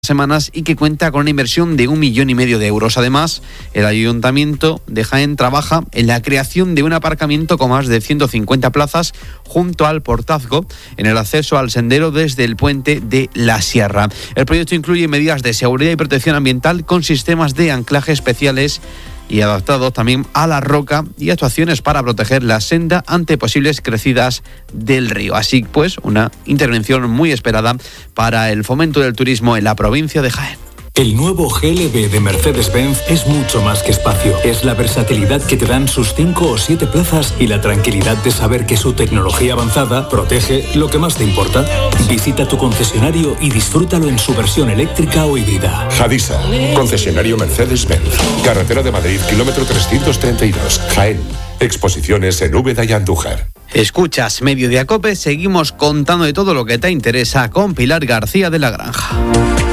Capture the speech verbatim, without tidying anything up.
semanas y que cuenta con una inversión de un millón y medio de euros. Además, el Ayuntamiento de Jaén trabaja en la creación de un aparcamiento con más de ciento cincuenta plazas junto al Portazgo en el acceso al sendero desde el puente de la Sierra. El proyecto incluye medidas de seguridad y protección ambiental con sistemas de anclaje especiales y adaptados también a la roca y actuaciones para proteger la senda ante posibles crecidas del río. Así pues, una intervención muy esperada para el fomento del turismo en la provincia de Jaén. El nuevo G L B de Mercedes-Benz es mucho más que espacio. Es la versatilidad que te dan sus cinco o siete plazas y la tranquilidad de saber que su tecnología avanzada protege lo que más te importa. Visita tu concesionario y disfrútalo en su versión eléctrica o híbrida. Hadisa, concesionario Mercedes-Benz. Carretera de Madrid, kilómetro trescientos treinta y dos. Jaén. Exposiciones en Úbeda y Andújar. Escuchas Mediodía Cope, seguimos contando de todo lo que te interesa con Pilar García de la Granja.